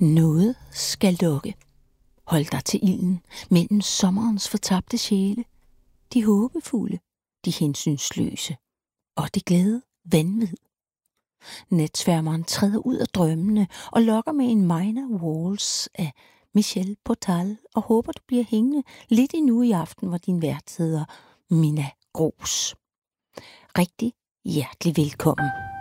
Noget skal lukke. Hold dig til ilden mellem sommerens fortabte sjæle. De håbefulde, de hensynsløse og det glade vanvid. Natsværmeren træder ud af drømmene og lokker med en minor waltz af Michel Portal og håber, du bliver hængende lidt endnu i aften, hvor din vært hedder Minna Gros. Rigtig hjertelig velkommen.